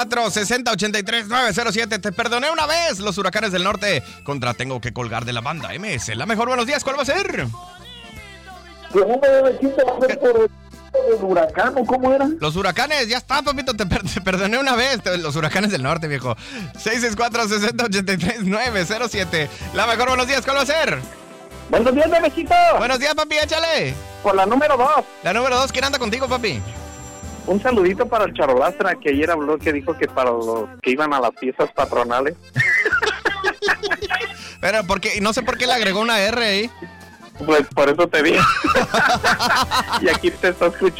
460-83-907. Te perdoné una vez. Los Huracanes del Norte contra Tengo que colgar de la banda MS. La mejor, buenos días. ¿Cuál va a ser? ¿El huracán o cómo era? Los Huracanes, ya está, papito. Te perdoné una vez. Los Huracanes del Norte, viejo. 664-60-83-907. La mejor, buenos días. ¿Cuál va a ser? Buenos días, bebecito. Buenos días, papi. Échale. Por la número 2. La número 2. ¿Quién anda contigo, papi? Un saludito para el Charolastra, que ayer habló, que dijo que para los que iban a las fiestas patronales. Pero porque no sé por qué le agregó una R ahí. Pues por eso te vi. Y aquí te está escuchando.